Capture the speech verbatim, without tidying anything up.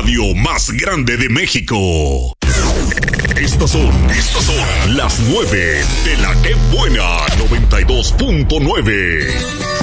radio más grande de México. Estas son, estas son las nueve de la Que Buena noventa y dos punto nueve.